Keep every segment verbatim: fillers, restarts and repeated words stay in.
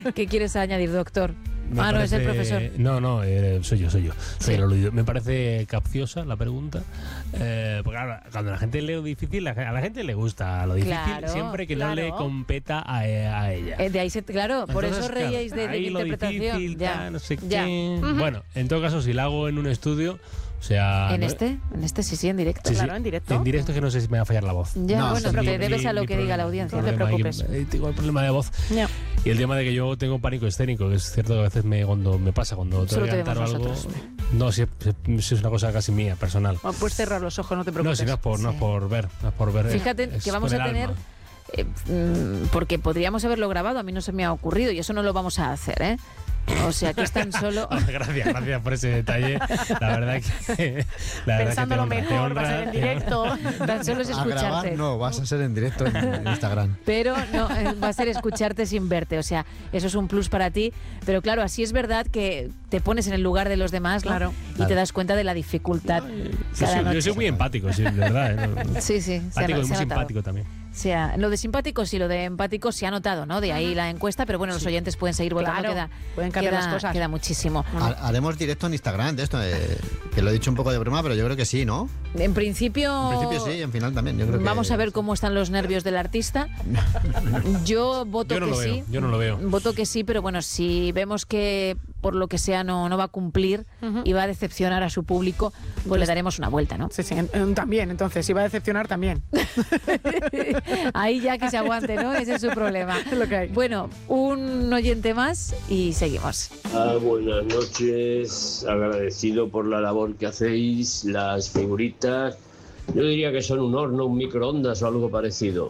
¿Qué quieres añadir, doctor? Me ah, parece, no, es el profesor. No, no, eh, soy yo, soy yo. Soy Sí. el aludido. Me parece capciosa la pregunta. Eh, porque ahora, cuando la gente lee lo difícil, la, a la gente le gusta lo difícil, Claro, siempre que claro. no le competa a, a ella. Eh, de ahí se, claro, por Entonces, eso reíais claro, de, de ahí mi lo interpretación. difícil, ya, tal, no sé ya. qué. Ujú. Bueno, en todo caso, si la hago en un estudio, o sea... ¿En no- este? En este sí, sí, en directo. Sí, sí, Claro, en directo. En directo es que no sé si me va a fallar la voz. Ya, No, bueno, sí, te mi- debes a lo Mi que diga la problema, audiencia, no mi te problema aquí, preocupes. eh, tengo el problema de voz. Ya. Y el tema de que yo tengo pánico escénico, que es cierto que a veces me, cuando me pasa, cuando Solo tengo que cantar tenemos algo... nosotros. No, si es, si es una cosa casi mía, personal. Bueno, puedes cerrar los ojos, no te No, preocupes. si no es por, no es Sí. por ver, no es por ver. Fíjate es que vamos con a el tener... alma. eh, mm, porque podríamos haberlo grabado, a mí no se me ha ocurrido y eso no lo vamos a hacer, ¿eh? O sea, que es tan solo... Gracias, gracias por ese detalle. La verdad que... La verdad Pensándolo que te honra, te mejor, va a ser honra, en te honra. directo. Tan solo es A grabar escucharte. no, vas a ser en directo en, en Instagram. Pero no, eh, va a ser escucharte sin verte. O sea, eso es un plus para ti. Pero claro, así es verdad que te pones en el lugar de los demás, ¿no? Claro. Y Claro. te das cuenta de la dificultad Yo cada soy, noche. yo soy muy empático, sí, de verdad. ¿eh? No- Sí, sí, se ha, Empático se y muy ha notado. simpático también. O sea, lo de simpáticos y lo de empáticos se ha notado, ¿no? De ahí la encuesta, pero bueno, los oyentes pueden seguir votando, Claro, queda, pueden cambiar queda, las cosas. queda muchísimo. Ha- Haremos directo en Instagram de esto, eh, que lo he dicho un poco de broma, pero yo creo que sí, ¿no? En principio... En principio sí, y en final también. Yo creo que Vamos a ver cómo están los nervios del artista. Yo voto Yo no que lo sí. veo, yo no lo veo. Voto que sí, pero bueno, si vemos que por lo que sea no, no va a cumplir y va a decepcionar a su público, pues le daremos una vuelta, ¿no? Sí, sí, en- en- también, entonces, si va a decepcionar, también. Ahí ya que se aguante, ¿no? Ese es su problema. Es lo que hay. Bueno, un oyente más y seguimos. Ah, buenas noches, agradecido por la labor que hacéis, las figuritas. Yo diría que son un horno, un microondas o algo parecido.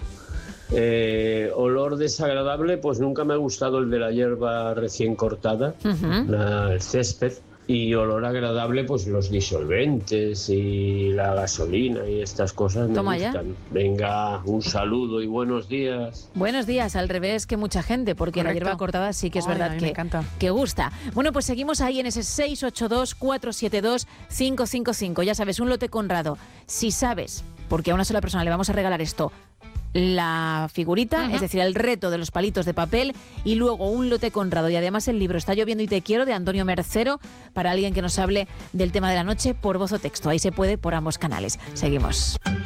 Eh, olor desagradable, pues nunca me ha gustado el de la hierba recién cortada, Ujú. la- el césped. Y olor agradable, pues los disolventes y la gasolina y estas cosas me Toma ya. gustan. Venga, un saludo y buenos días. Buenos días, al revés que mucha gente, porque la Correcto. hierba cortada sí que es Ay, a verdad mí que, me encanta. que gusta. Bueno, pues seguimos ahí en ese seis ocho dos, cuatro siete dos, cinco cinco cinco. Ya sabes, un lote Conrado. Si sabes, porque a una sola persona le vamos a regalar esto, la figurita, es decir, el reto de los palitos de papel, y luego un lote Conrado y además el libro Está lloviendo y te quiero, de Antonio Mercero, para alguien que nos hable del tema de la noche por voz o texto. Ahí se puede por ambos canales. Seguimos.